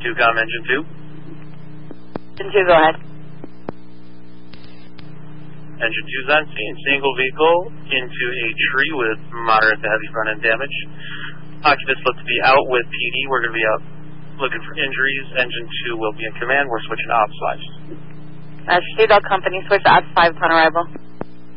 2, Engine 2. Engine 2, go ahead. Engine 2's on scene. Single vehicle into a tree with moderate to heavy front end damage. Occupants look to be out with PD. We're going to be out looking for injuries. Engine 2 will be in command. We're switching to Ops 5. Street Dog Company, switch to Ops 5 upon arrival.